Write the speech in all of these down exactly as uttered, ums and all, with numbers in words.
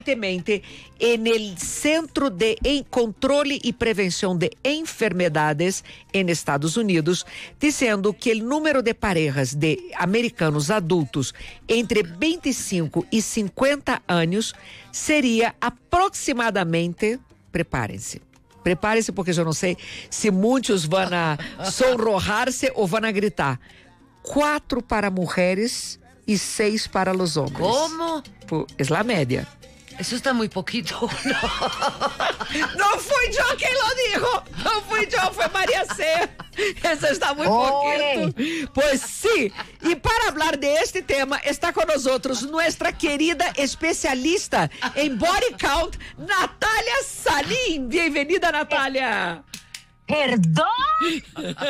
en el Centro de Controle e Prevenção de Enfermedades em Estados Unidos, dizendo que o número de parejas de americanos adultos entre vinte e cinco e cinquenta anos seria aproximadamente, preparem-se, preparem-se porque eu não sei se muitos vão a sonrojar-se ou vão a gritar, quatro para mulheres e seis para os homens. Como? É a média. Eso está muy poquito. No, no fui yo quien lo dijo. No fui yo, fue María C. Eso está muy Oye. poquito. Pues sí. Y para hablar de este tema, está con nosotros nuestra querida especialista en body count, Natalia Salim. Bienvenida, Natalia. Perdón.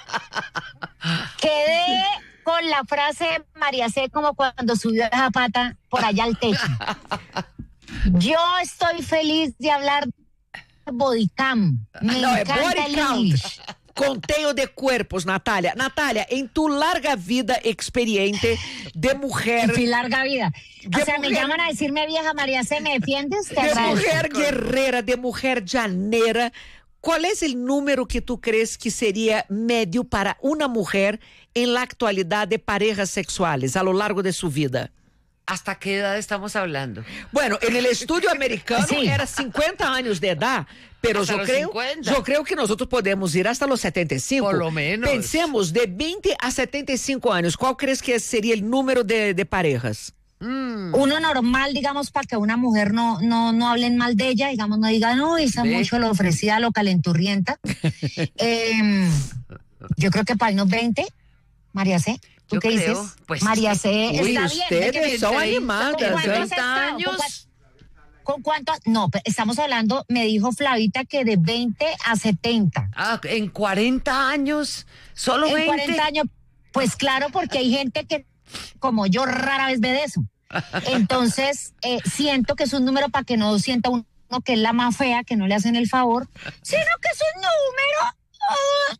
Quedé con la frase de María C como cuando subió esa pata por allá al techo. Yo estoy feliz de hablar de body cam. Me No, encanta es body el count. English. Conteo de cuerpos, Natalia. Natalia, en tu larga vida experiente de mujer... Y larga vida. De O sea, mujer- me llaman a decirme vieja, María C, ¿me defiendes? Te de agradezco. mujer guerrera, de mujer llanera, ¿cuál es el número que tú crees que sería medio para una mujer en la actualidad de parejas sexuales a lo largo de su vida? ¿Hasta qué edad estamos hablando? Bueno, en el estudio americano Sí. era cincuenta años de edad, pero Hasta yo los creo, cincuenta. yo creo que nosotros podemos ir hasta los setenta y cinco. Por lo menos. Pensemos de veinte a setenta y cinco años, ¿cuál crees que sería el número de, de parejas? Mm, Uno normal, digamos, para que una mujer no, no, no hablen mal de ella, digamos, no digan, no, esa Ve. mucho lo ofrecida, lo calenturrienta. Em, yo creo que para unos veinte, María C, ¿tú Yo qué creo, dices? pues, María C, Uy, está bien. ustedes ¿de qué- son treinta, animadas, ¿Con cuántos ¿eh? has estado? ¿Con años. cua- ¿Con cuánto? No, pero estamos hablando, me dijo Flavita que de veinte a setenta. Ah, en cuarenta años, solo En veinte. cuarenta años, pues claro, porque hay gente que, como yo, rara vez ve de eso. Entonces, eh, siento que es un número para que no sienta uno que es la más fea, que no le hacen el favor, sino que es un número ah,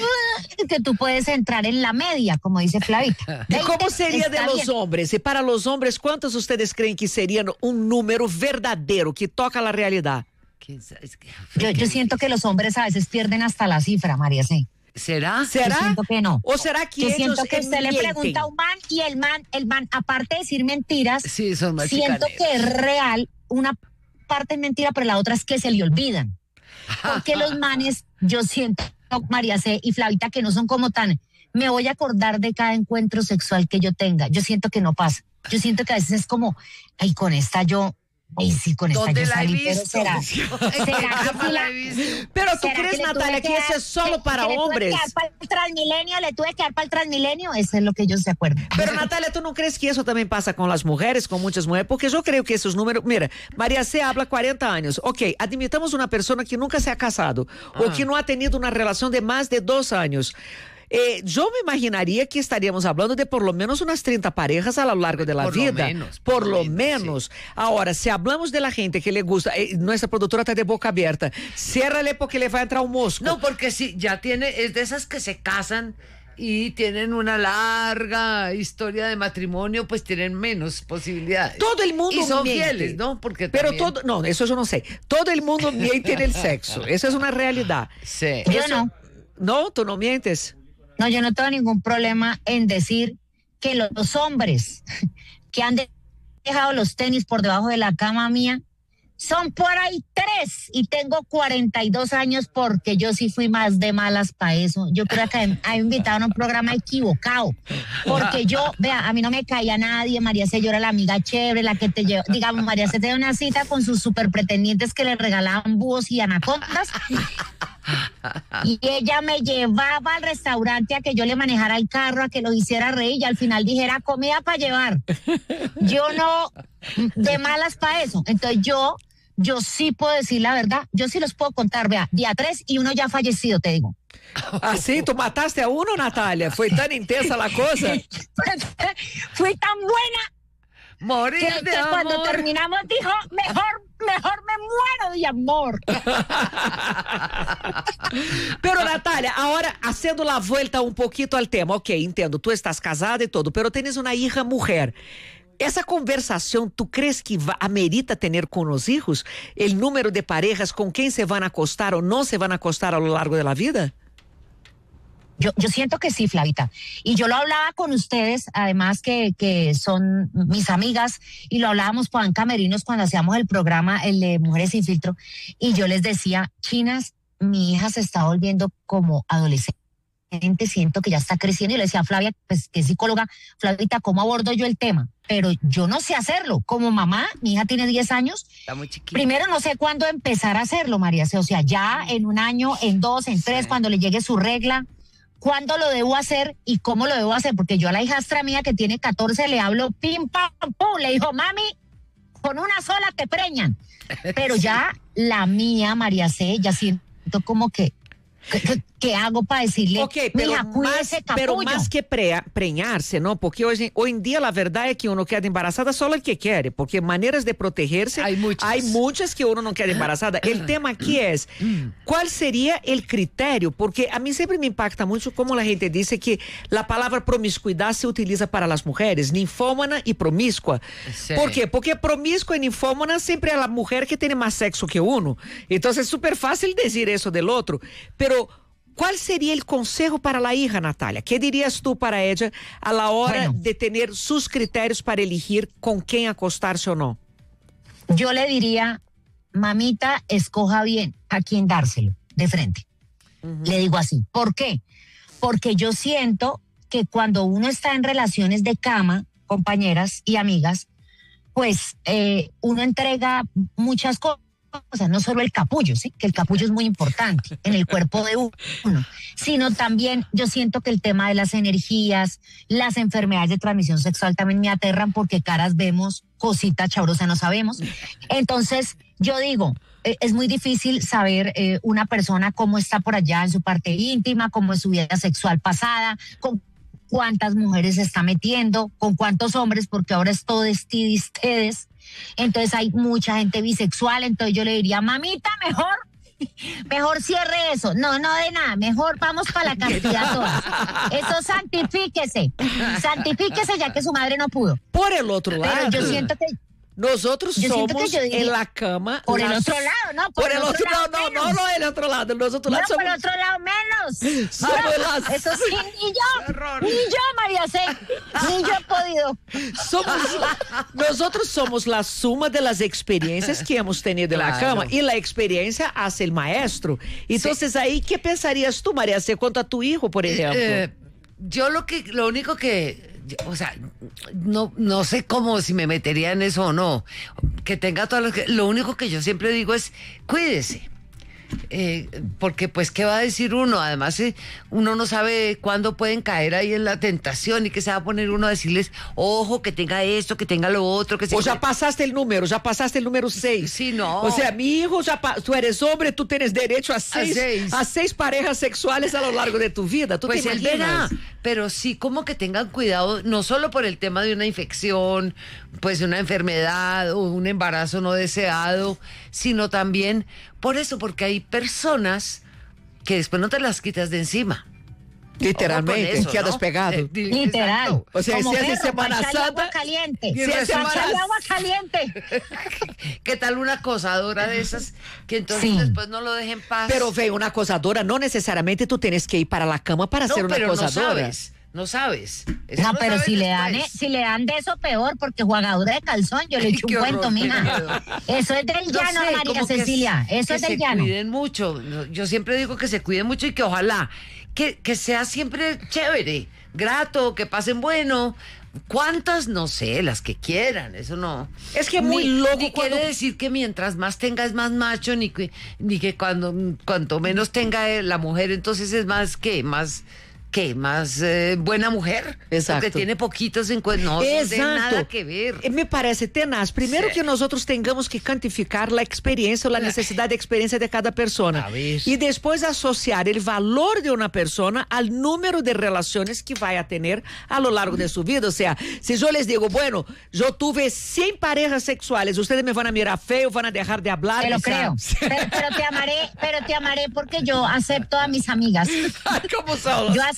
ah, que tú puedes entrar en la media, como dice Flavita. ¿Y cómo sería de Está los bien. hombres? Y para los hombres, ¿cuántos ustedes creen que serían un número verdadero que toca la realidad? ¿Quién sabe? Es que- Yo, yo siento que los hombres a veces pierden hasta la cifra, María C. ¿Será? ¿Será? Yo siento que no. ¿O será que Yo ellos siento que usted le mienten? pregunta a un man y el man, el man, aparte de decir mentiras, Sí, son más siento chicaneros. que es real, una parte es mentira, pero la otra es que se le olvidan. Porque los manes, yo siento, María C y Flavita, que no son como tan, me voy a acordar de cada encuentro sexual que yo tenga. Yo siento que no pasa. Yo siento que a veces es como, ay, con esta yo, ay, sí, con esta ¿Dónde yo la he salí, pero visto? será, ¿En será qué que cama sí la la- he visto? Pero tú ¿será crees, que le tuve Natalia, que que eso dar- es solo que- para que le tuve hombres. que dar para el Transmilenio, le tuve que dar para el Transmilenio, eso es lo que ellos se acuerdan. Pero Natalia, ¿tú no crees que eso también pasa con las mujeres, con muchas mujeres? Porque yo creo que esos números... Mira, María C habla cuarenta años. Ok, admitamos una persona que nunca se ha casado o que no ha tenido una relación de más de dos años. Eh, yo me imaginaría que estaríamos hablando de por lo menos unas treinta parejas a lo largo de la Por lo vida. menos, por, por lo lo menos. menos, Ahora, si hablamos de la gente que le gusta, eh, nuestra productora está de boca abierta, ciérrale porque le va a entrar un mosco. No, porque sí, ya tiene, es de esas que se casan y tienen una larga historia de matrimonio, pues tienen menos posibilidades. Todo el mundo Y son miente. fieles, ¿no? Porque Pero también- todo, no, eso yo no sé. Todo el mundo miente en el sexo. Esa es una realidad. Sí. Yo Eso- no. No, tú no mientes. No, yo no tengo ningún problema en decir que los, los hombres que han de- dejado los tenis por debajo de la cama mía son por ahí tres y tengo cuarenta y dos años porque yo sí fui más de malas para eso. Yo creo que a mí me invitaron a un programa equivocado porque yo, vea, a mí no me caía nadie, María C, yo era la amiga chévere, la que te lleva, digamos, María C tenía una cita con sus super pretendientes que le regalaban búhos y anacondas. Y ella me llevaba al restaurante a que yo le manejara el carro, a que lo hiciera reír y al final dijera comida para llevar. Yo no, de malas para eso. Entonces yo, yo sí puedo decir la verdad, yo sí los puedo contar, vea, día tres y uno ya fallecido, te digo. Así, tú mataste a uno, Natalia. Fue tan intensa la cosa. Fui tan buena Morir que, de que cuando amor. terminamos dijo, mejor, mejor me muero de amor. Pero Natalia, ahora haciendo la vuelta un poquito al tema, ok, entendo, tú estás casada y todo, pero tienes una hija mujer. essa conversação, tu crees que va, amerita ter com os hijos o número de parejas com quem se van a acostar ou não se van a acostar a lo largo de la vida? Yo, yo siento que sí, Flavita. Y yo lo hablaba con ustedes, además que, que son mis amigas, y lo hablábamos con Camerinos cuando hacíamos el programa, el de Mujeres Sin Filtro, y yo les decía, chinas, mi hija se está volviendo como adolescente, siento que ya está creciendo, y le decía a Flavia, pues que es psicóloga, Flavita, ¿cómo abordo yo el tema? Pero yo no sé hacerlo. Como mamá, mi hija tiene diez años. Está muy chiquita. Primero no sé cuándo empezar a hacerlo, María C. O sea, ya en un año, en dos, en tres, sí. Cuando le llegue su regla, ¿cuándo lo debo hacer y cómo lo debo hacer? Porque yo a la hijastra mía que tiene catorce le hablo pim, pam, pum. Le dijo, mami, con una sola te preñan. Pero ya la mía, María C., ya siento como que, ¿qué, qué hago para decirle? Ok, pero, mija, más, pero más que pre, preñarse, ¿no? Porque hoy, hoy en día la verdad es que uno queda embarazada solo el que quiere, porque maneras de protegerse hay muchas, hay muchas que uno no queda embarazada. El tema aquí es, ¿cuál sería el criterio? Porque a mí siempre me impacta mucho cómo la gente dice que la palabra promiscuidad se utiliza para las mujeres, ninfómana y promiscua. Sí. ¿Por qué? Porque promiscua y ninfómana siempre es la mujer que tiene más sexo que uno. Entonces es súper fácil decir eso del otro. Pero ¿cuál sería el consejo para la hija, Natalia? ¿Qué dirías tú para ella a la hora bueno, de tener sus criterios para elegir con quién acostarse o no? Yo le diría, mamita, escoja bien a quién dárselo de frente. Uh-huh. Le digo así. ¿Por qué? Porque yo siento que cuando uno está en relaciones de cama, compañeras y amigas, pues eh, uno entrega muchas cosas. O sea, no solo el capullo, ¿sí? Que el capullo es muy importante en el cuerpo de uno, sino también yo siento que el tema de las energías, las enfermedades de transmisión sexual también me aterran porque caras vemos, cosita chabrosa no sabemos. Entonces, yo digo, eh, es muy difícil saber eh, una persona cómo está por allá en su parte íntima, cómo es su vida sexual pasada, con cuántas mujeres se está metiendo, con cuántos hombres, porque ahora es todo estidis, ustedes. Entonces hay mucha gente bisexual, entonces yo le diría, mamita, mejor, mejor cierre eso. No, no de nada, mejor vamos para la castidad todas. Eso santifíquese, santifíquese ya que su madre no pudo. Por el otro lado. Pero yo siento que... Nosotros yo somos diría, en la cama. Por las, el otro lado, ¿no? Por, por el, el otro, otro lado, no, no, no, el otro lado. Nosotros no, somos, por el otro lado menos. Somos no, las... Eso sí, ni yo, ni yo, María C., ni yo he podido. Somos, nosotros somos la suma de las experiencias que hemos tenido en claro. la cama y la experiencia hace el maestro. Entonces, sí. ahí, ¿qué pensarías tú, María C., cuanto a tu hijo, por ejemplo? Eh, yo lo que, lo único que... O sea, no, no sé cómo, si me metería en eso o no. Que tenga todas las... Lo único que yo siempre digo es, cuídese. Eh, porque pues, ¿qué va a decir uno? Además, eh, uno no sabe cuándo pueden caer ahí en la tentación y que se va a poner uno a decirles, ojo, que tenga esto, que tenga lo otro. Que se... O ya pasaste el número, ya pasaste el número seis. Sí, no. O sea, mi hijo, ya pa... tú eres hombre, tú tienes derecho a seis, a seis. a seis parejas sexuales a lo largo de tu vida. ¿Tú pues te él imaginas? Verá, pero sí como que tengan cuidado, no solo por el tema de una infección, pues una enfermedad o un embarazo no deseado, sino también por eso, porque hay personas que después no te las quitas de encima. Literalmente, eso, quedas ¿no? pegado. Eh, Literal. O sea, como si haces perro, Semana Santa. Agua caliente. Si haces Semana... agua caliente. ¿Qué tal una acosadora de esas que entonces sí. después no lo dejen paz? Pero ve, una acosadora, no necesariamente tú tienes que ir para la cama para no, ser una pero acosadora. No sabes. No sabes. Eso no, no pero sabes si después. le dan si le dan de eso peor, porque jugadura de calzón, yo le echo un cuento, mija. Eso es del no llano, sé, María Cecilia. Que, eso que es del se llano. Cuiden mucho. Yo siempre digo que se cuiden mucho y que ojalá que, que sea siempre chévere, grato, que pasen bueno. ¿Cuántas? No sé, las que quieran, eso no. Es que muy ni, loco ni cuando... quiere decir que mientras más tenga es más macho, ni que, ni que cuando cuanto menos tenga la mujer, entonces es más, ¿qué? Más... ¿Qué? ¿Más eh, buena mujer? Exacto. Porque tiene poquitos encuentros. No, no tiene nada que ver. Me parece tenaz. Primero sí. que nosotros tengamos que cuantificar la experiencia o la necesidad de experiencia de cada persona. Y después asociar el valor de una persona al número de relaciones que vaya a tener a lo largo de su vida. O sea, si yo les digo, bueno, yo tuve cien parejas sexuales, ustedes me van a mirar feo, van a dejar de hablar. Te lo creo. Pero, pero te amaré, pero te amaré porque yo acepto a mis amigas. ¿Cómo son? Yo acepto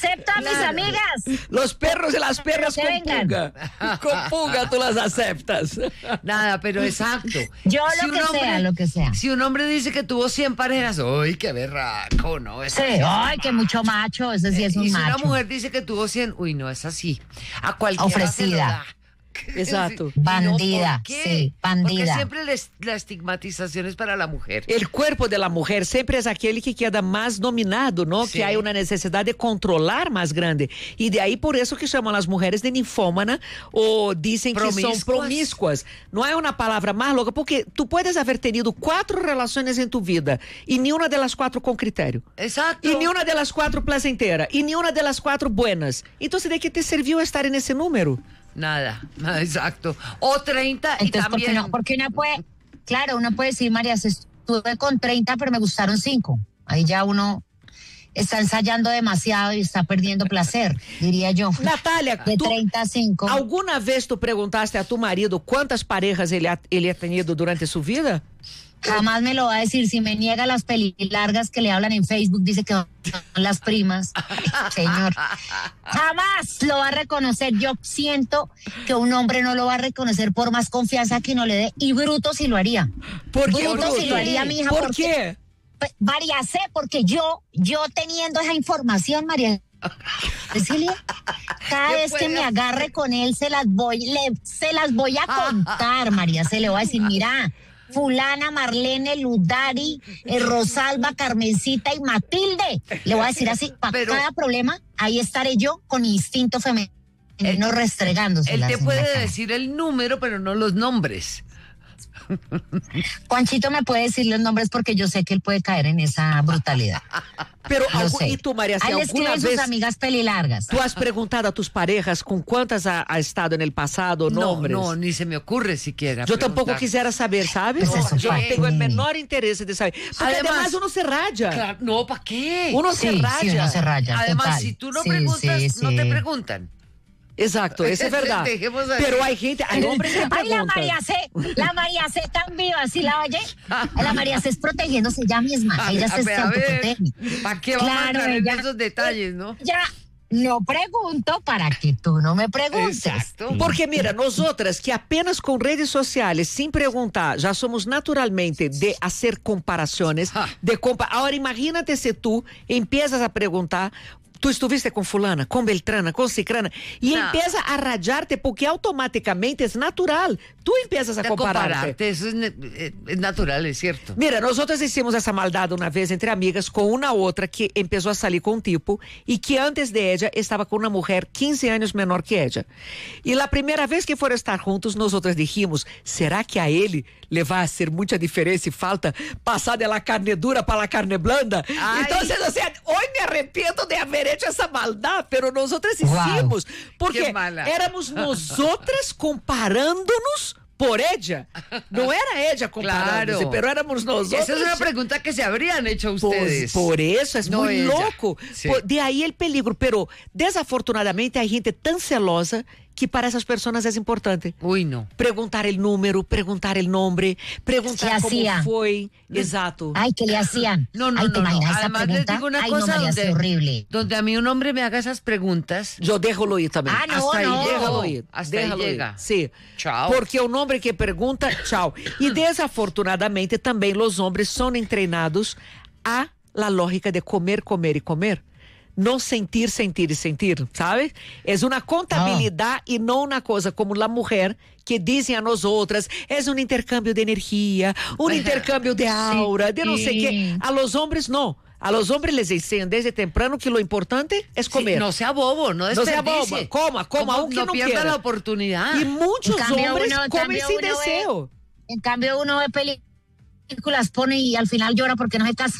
acepto a mis Claro. amigas. Los perros y las perras que con vengan. puga. Con puga tú las aceptas. Nada, pero exacto. Yo Si lo un que hombre- sea, lo que sea. Si un hombre dice que tuvo cien parejas, ¡ay, qué berraco! No, es Sí, ay, que mucho macho, ese sí es Y un si macho. una mujer dice que tuvo cien, uy, no, es así. A cualquiera Ofrecida. se lo da. Exacto. Y no, Bandida, ¿por qué? sí, bandida. Porque siempre les- la estigmatización es para la mujer. El cuerpo de la mujer sempre é aquele que queda mais dominado, não? Sim. Que há uma necessidade de controlar mais grande. E de aí por isso que chamam as mulheres de ninfómana ou dizem que são Promíscuas. promíscuas. Não é uma palavra mais louca, porque tu puedes haver tenido quatro relações em tu vida e nenhuma delas quatro com critério. Exacto. E nenhuma delas quatro placentera. E nenhuma delas quatro buenas. Então, ¿de que te serviu estar nesse número? Nada, nada, exacto. O treinta y Entonces, ¿por qué, también. no, porque uno puede, claro, uno puede decir, María, estuve con treinta, pero me gustaron cinco. Ahí ya uno está ensayando demasiado y está perdiendo placer, diría yo. Natália, De tu, treinta a cinco. alguma vez tu perguntaste a tu marido quantas parejas ele ha, ele ha tenido durante sua vida? Jamás me lo va a decir. Si me niega las pelilargas que le hablan en Facebook, dice que son las primas. Señor, jamás lo va a reconocer. Yo siento que un hombre no lo va a reconocer por más confianza que no le dé. Y bruto si lo haría. Por que, Bruto si lo haría, mi hija. Por porque- quê? Pues, María C, porque yo, yo teniendo esa información, María Cecilia, cada ¿Qué vez que puede me hacer? agarre con él, se las voy, le, se las voy a contar, María C. Le voy a decir, mira, fulana, Marlene, Ludari, eh, Rosalba, Carmencita y Matilde. Le voy a decir así, para Pero- cada problema, ahí estaré yo con mi instinto femenino restregándose. Él te puede decir el número, pero no los nombres. Juanchito me puede decir los nombres porque yo sé que él puede caer en esa brutalidad. Pero, Lo algu- sé. e tu, Maria, A se él le alguna escriben sus vez amigas pelilargas. tu has preguntado a tus parejas com quantas ha, ha estado en el pasado, No, nombres? no, ni se me ocurre siquiera. Eu tampouco preguntar. quisiera saber, ¿sabes? Pues eso, Yo ¿para tengo el qué? menor interés de saber. Porque Además- además, uno se raya. Claro, no, ¿para qué? Uno Sí, se raya. sí, uno se raya. Además, total. si tú no Sí, preguntas, sí, no te sí. preguntan. Exacto, eso es verdad. Dejemos así. Pero hay gente, hay hombres que Ay, la preguntan. María C, la María C tan viva, ¿sí la oye? La María C es protegiéndose ella misma, A ella ver, se a ver, autoprotege. ¿para qué vamos a Claro, entrar en ella- esos detalles, no? Ya no pregunto para que tú no me preguntes. Exacto. Porque, mira, nós outras que apenas com redes sociais, sem perguntar, já somos naturalmente de fazer comparações, Ah. de compa Agora, imagínate se tu empiezas a perguntar. Tu estuviste com fulana, com Beltrana, com Cicrana, e Não. empieza a radiarte porque automaticamente é natural. Tu empiezas a De compararte. compararte, eso es, ne- eh, es natural, es cierto. Mira, nós outras hicimos essa maldade uma vez entre amigas com uma outra que começou a sair com um tipo e que antes de ella estava com uma mulher quinze anos menor que ella. E a primeira vez que foram estar juntos, nós outras dijimos, será que a ele le vai ser muita diferença e falta passar de la carne dura para la carne blanda? Ai. Então, o sea, hoje me arrependo de haver hecho essa maldade, pero nós outras Uau. hicimos, porque Que mala. éramos nós outras comparando-nos por ella. Não era ella comparándose, Claro. pero éramos nós Esa es outras. una pregunta que se habrían hecho Por, ustedes. por eso es No muy ella. loco. Sí. Por- de ahí el peligro. Pero desafortunadamente hay gente tan celosa que para esas personas es importante. Uy, no. Preguntar el número, preguntar el nombre, preguntar ¿Qué cómo hacía? fue. Exacto. Ay, ¿qué le hacían? No, no, Ay, no. ¿te no. imaginas esa Además, les pregunta? digo una Ay, cosa no, María, donde, es horrible. donde a mí un hombre me haga esas preguntas. Yo déjalo ir también. Ah, no, Hasta ahí no. llego. Déjalo ir. Hasta ahí déjalo ir. llega. Sí. Chao. Porque o hombre que pergunta, tchau. E desafortunadamente também os homens são treinados a la lógica de comer, comer e comer. Não sentir, sentir e sentir, sabe? É uma contabilidade e não uma coisa como a mulher que dizem a nós outras, é um intercâmbio de energia, um intercâmbio de aura, de não sei o quê. A los homens não. A los homens les enseñan desde temprano que lo importante es comer. Sí, no sea bobo, no No sea desperdicie. bobo, coma, coma, aunque no pierda quiera. la oportunidad. Y muchos En cambio, hombres uno- en comen cambio, sin uno ve- deseo. En cambio, uno ve películas, pone y al final llora porque no se casa.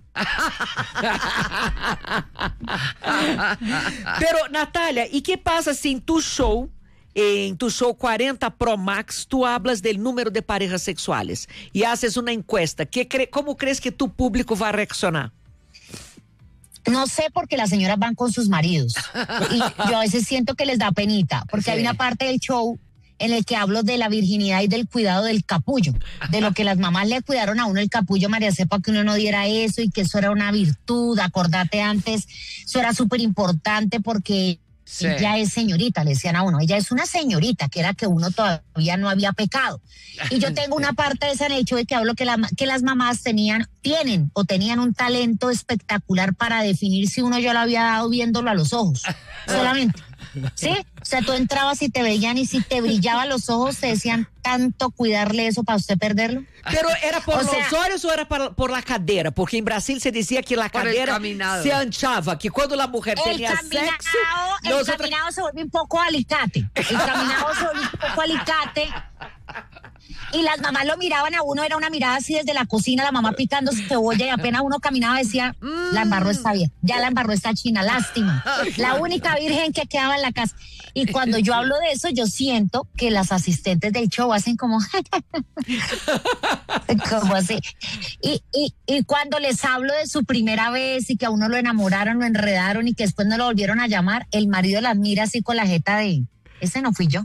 Pero, Natália, ¿y qué pasa si en tu show, en tu show cuarenta Pro Max, tú hablas del número de parejas sexuales y haces una encuesta? ¿Qué cre- ¿Cómo crees que tu público va a reaccionar? No sé porque las señoras van con sus maridos. Y yo a veces siento que les da penita, porque Sí. hay una parte del show en el que hablo de la virginidad y del cuidado del capullo, de lo que las mamás le cuidaron a uno el capullo, María C, para que uno no diera eso y que eso era una virtud. Acordate antes, eso era súper importante porque sí. Ella es señorita, le decían a uno, ella es una señorita, que era que uno todavía no había pecado. Y yo tengo una parte de ese hecho de que hablo que, la, que las mamás tenían, tienen o tenían un talento espectacular para definir si uno ya lo había dado viéndolo a los ojos, solamente. ¿Sí? O sea, tú entrabas y te veían y si te brillaban los ojos te decían tanto cuidarle eso para usted perderlo. Pero era por o los sea, olhos ou era por, por la cadeira? Porque em Brasil se dizia que la cadeira se anchava, que quando a mulher tinha sexo... El nosotros... caminado se vuelve un poco alicate. El caminado se vuelve un poco alicate. Y las mamás lo miraban a uno, era una mirada así desde la cocina, la mamá picando cebolla y apenas uno caminaba decía, mm, la embarró esta bien, ya la embarró esta china, lástima. La única virgen que quedaba en la casa. Y cuando yo hablo de eso, yo siento que las asistentes del show hacen como, como así. Y, y, y cuando les hablo de su primera vez y que a uno lo enamoraron, lo enredaron y que después no lo volvieron a llamar, el marido las mira así con la jeta de, ese no fui yo.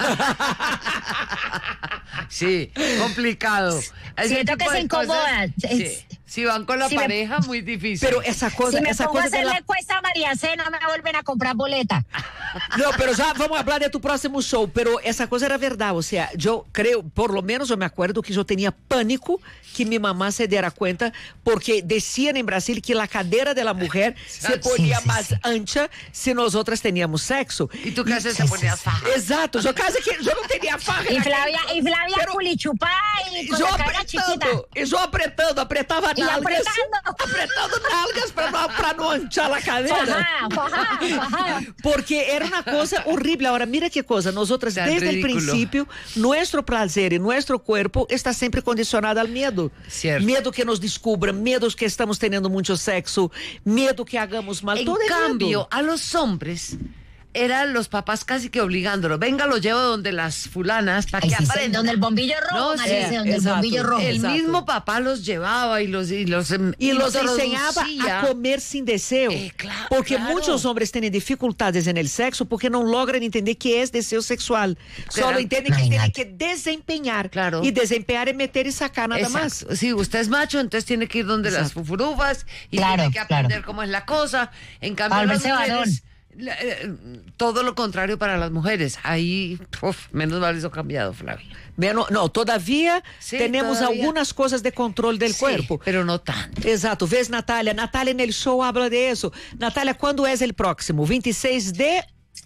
Sí, complicado. Siento que se incomoda. Sí. Si van con la si pareja, me, muy difícil. Pero esa cosa, si me esa pongo cosa a hacerle de la... encuesta a María C, no me vuelven a comprar boleta. Não, pero já vamos falar de tu próximo show, pero essa coisa era verdade, ou seja, eu creio, por lo menos eu me acuerdo que eu tinha pânico que minha mamã se dera conta, porque decían em Brasil que a cadeira da mulher se ponia sí, sí, mais sí. ancha se nós outras teníamos sexo. E tu que se ponia faja. Exato, eu quase que eu não tinha faja. E Flávia, e Flávia culichupá e com a cara chiquita. E eu apretando, apretava e nalgas. Apretando. Apretando nalgas para não, para não anchar a cadeira. Forrar, forrar, forrar. Porque era una cosa horrible. Ahora, mira qué cosa, nosotras desde el principio, nuestro placer y nuestro cuerpo está siempre condicionado al miedo. Cierto. Miedo que nos descubran, miedo que estamos teniendo mucho sexo, miedo que hagamos mal. En todo cambio, miedo. a los hombres eran los papás casi que obligándolos. Venga, lo llevo donde las fulanas para que sí, aprendan. Donde el bombillo rojo, no, María, sí, donde exacto, el bombillo rojo. El exacto. mismo papá los llevaba y los y los, y los enseñaba a comer sin deseo. Eh, claro, porque claro. muchos hombres tienen dificultades en el sexo porque no logran entender qué es deseo sexual. Claro. Solo entienden que tienen que desempeñar. Claro. Y desempeñar es meter y sacar nada Exacto. más. Sí, usted es macho, entonces tiene que ir donde Exacto. las fufurufas y claro, tiene que aprender claro. cómo es la cosa. En cambio, las mujeres, la, eh, todo lo contrario para las mujeres. Ahí, uf, menos mal eso cambiado, Flavia. Menos, no, todavía sí, tenemos todavía. algunas cosas de control del sí, cuerpo. Pero no tanto. Exato. ¿Ves, Natalia? Natalia en el show habla de eso. Natalia, ¿cuándo es el próximo? veintiséis de...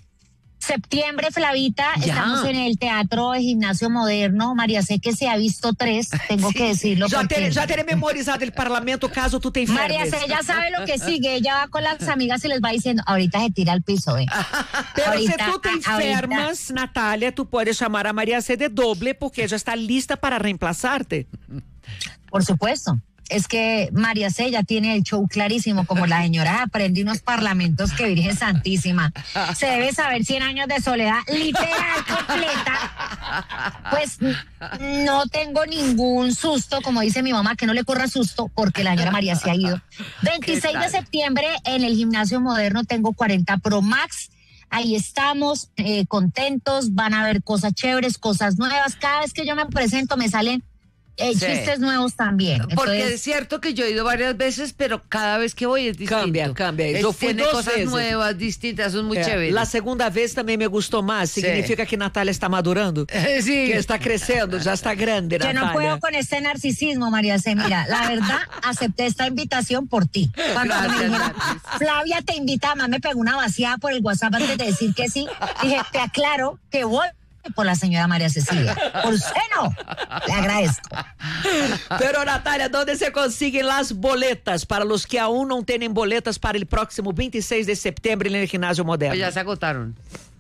Septiembre, Flavita, ya. Estamos en el Teatro de Gimnasio Moderno. María sé que se ha visto tres, tengo sí. que decirlo. Ya, porque... te, ya tiene memorizado el Parlamento caso tú te enfermes. María C ya sabe lo que sigue, ella va con las amigas y les va diciendo, ahorita se tira al piso, ¿eh? Pero ahorita, si tú te enfermas, ahorita... Natalia, tú puedes llamar a María C de doble porque ella está lista para reemplazarte. Por supuesto. Es que María C ya tiene el show clarísimo, como la señora aprende unos parlamentos que Virgen Santísima. Se debe saber cien años de soledad literal completa. Pues no tengo ningún susto, como dice mi mamá, que no le corra susto, porque la señora María se ha ido. veintiséis de septiembre en el Gimnasio Moderno tengo cuarenta Pro Max. Ahí estamos, eh, contentos, van a haber cosas chéveres, cosas nuevas. Cada vez que yo me presento me salen Eh, sí. chistes nuevos también. Porque Entonces, es cierto que yo he ido varias veces, pero cada vez que voy es distinto. Cambia, cambia. Es, Yo fui tiene dos cosas veces. nuevas, distintas, son muy é, chéveres. La segunda vez também me gustou más. Significa sí. que Natalia está madurando. Sí. Que está creciendo, ya está grande, yo Natalia. no puedo con este narcisismo, María C. Mira, la verdad, acepté esta invitación por ti. Cuando Gracias, me dijeron, Flavia te invita, además me pegó una vaciada por el WhatsApp antes de decir que sí. Dije, te aclaro que voy por la señora María Cecilia. Por seno, le agradezco. Pero Natalia, ¿dónde se consiguen las boletas para los que aún no tienen boletas para el próximo veintiséis de septiembre en el Gimnasio Moderno? Pues ya se agotaron.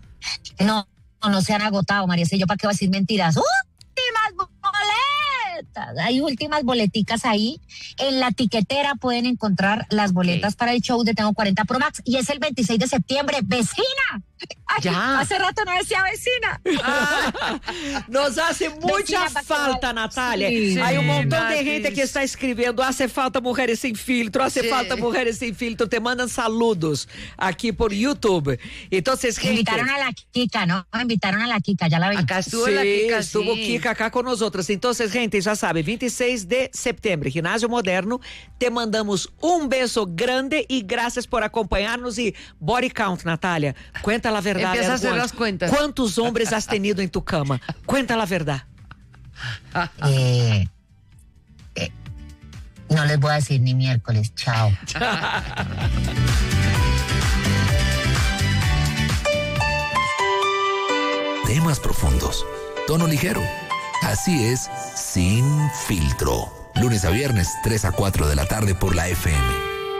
No, no, no se han agotado, María C. Yo para qué voy a decir mentiras. ¡Últimas boletas! Hay últimas boleticas ahí. En la tiquetera pueden encontrar las boletas okay. para el show de Tengo cuarenta Pro Max y es el veintiséis de septiembre. ¡Vecina! Ay, Ya. hace rato no decía vecina. Ah, nos hace mucha Vecina, falta, Natália. Sí. Hay un montón Natis. de gente que está escribiendo, hace falta mujeres sin filtro, hace Sí. falta mujeres sin filtro, te mandan saludos aquí por YouTube. Entonces, gente... Invitaron a la Kika, ¿no? Invitaron a la Kika, ya la vi. Acá estuvo Sí, la Kika, estuvo sí. Kika acá con nosotros. Entonces, gente, já sabe, vinte e seis de setembro, Ginásio Moderno, te mandamos um beijo grande e graças por acompanhar-nos e body count, Natália. Cuenta la verdade. Empieza a hacer las cuentas. ¿Cuántos hombres has tenido en tu cama? Cuenta la verdad. Eh, eh, no les voy a decir ni miércoles, chao. Temas profundos, tono ligero. Así es, Sin Filtro. Lunes a viernes, tres a cuatro de la tarde por la F M.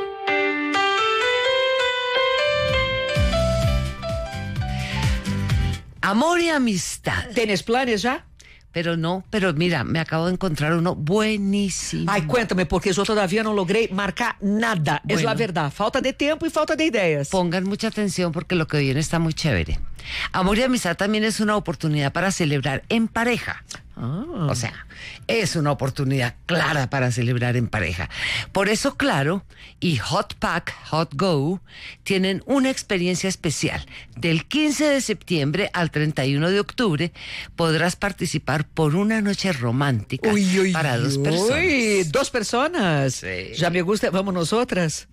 Amor y amistad. ¿Tienes planes ya? Pero no, pero mira, me acabo de encontrar uno buenísimo. Ai, cuéntame, porque eu todavía não logrei marcar nada. Es Bueno. la verdad. Falta de tiempo y falta de ideas. Pongan mucha atención porque lo que viene está muy chévere. Amor y amistad también es una oportunidad para celebrar en pareja. Ah. O sea, es una oportunidad clara para celebrar en pareja. Por eso, Claro y Hot Pack, Hot Go tienen una experiencia especial. Del quince de septiembre al treinta y uno de octubre podrás participar por una noche romántica Uy, uy, para dos uy, personas. dos personas. Sí. Ya me gusta, vamos nosotras.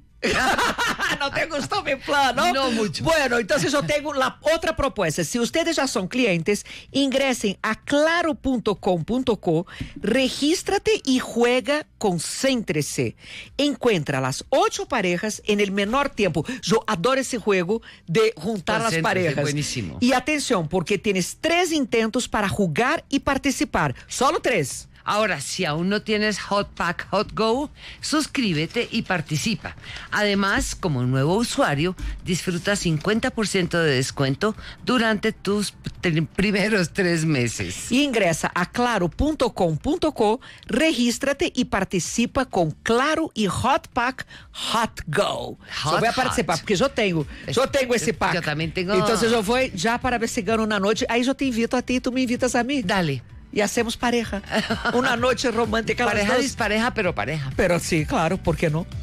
¿No te gustó mi plan, no? No mucho. Bueno, entonces yo tengo la otra propuesta. Si ustedes ya son clientes, ingresen a claro punto com punto co, regístrate y juega, concéntrese. Encuentra las ocho parejas en el menor tiempo. Yo adoro ese juego de juntar las Concéntrese, parejas. buenísimo. Y atención, porque tienes tres intentos para jugar y participar. Solo tres. Ahora, si aún no tienes Hot Pack, Hot Go, suscríbete y participa. Además, como nuevo usuario, disfruta cincuenta por ciento de descuento durante tus tr- primeros tres meses. Ingressa a claro punto com punto co, regístrate y participa con Claro y Hot Pack Hot Go. Hot, yo voy a hot. participar, porque yo tengo, yo tengo ese pack. Yo también tengo. Entonces yo voy ya para ver si gano una noche. Ahí yo te invito a ti, tú me invitas a mí. Dale. Y hacemos pareja. Una noche romántica. las Pareja dos. dispareja, pero pareja. Pero sí, claro, ¿por qué no?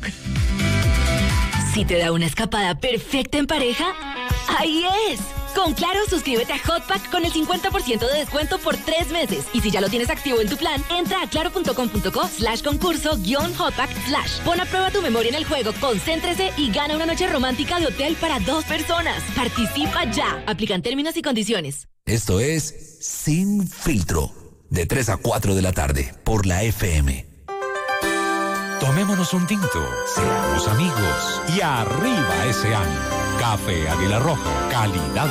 Si te da una escapada perfecta en pareja, ¡ahí es! Con Claro, suscríbete a Hotpack con el cincuenta por ciento de descuento por tres meses. Y si ya lo tienes activo en tu plan, entra a claro punto com punto co slash concurso guión Hotpack slash. Pon a prueba tu memoria en el juego, concéntrese y gana una noche romántica de hotel para dos personas. Participa ya. Aplican términos y condiciones. Esto es Sin Filtro, de tres a cuatro de la tarde por la F M. Tomémonos un tinto, seamos amigos y arriba ese ánimo. Café Águila Roja, calidad